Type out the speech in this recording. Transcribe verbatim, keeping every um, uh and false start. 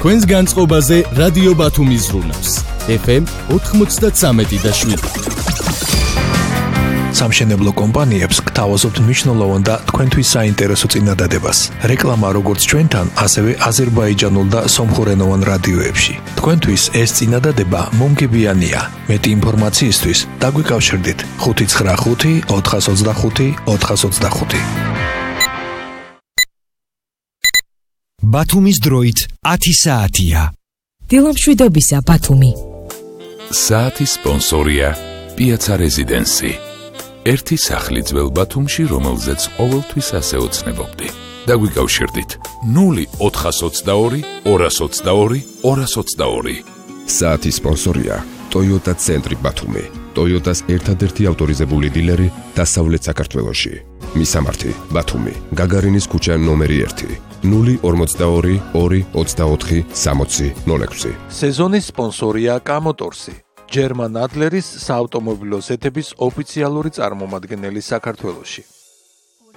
თქვენს განწყობაზე რადიო ბათუმი ზრუნავს. ეფ ემ ოთხმოცდათსამი და შვიდი. სამშენებლო კომპანიებს გთავაზობთ მნიშვნელოვან და თქვენთვის საინტერესო წინადადებას. რეკლამა როგორც ჩვენთან, ასევე აზერბაიჯანულ და სომხურენოვან რადიოებში. თქვენთვის ეს წინადადება მომგებიანია. მეტი ინფორმაციისთვის დაგვიკავშირდით ხუთი ცხრა ხუთი ოთხას ოცდახუთი ოთხას ოცდახუთი. ბათუმის დროით ათი საათია. დილამშვიდობისა ბათუმი. საათის სპონსორია პიაცა რეზიდენსი. ერთი სახლი ძველ ბათუმში, რომელზეც ყოველთვის ასე ოცნებობდი. დაგვიკავშირდით ნული ოთხას ოცდაორი ორას ოცდაორი ორას ოცდაორი. საათის სპონსორია Toyota ცენტრი ბათუმი. Toyotas ერთადერთი ავტორიზებული დილერი დასავლეთ საქართველოში. მისამართი ბათუმი, გაგარინის ქუჩა ნომერი ერთი. ნული ორმოცდაორი ორი ოცდაოთხი სამოცი ნოლ ექვსი. სეზონის სპონსორია კამოტორსი. ჯერმან ადლერის საავტომობილო ზეთების ოფიციალური წარმომადგენელი საქართველოში.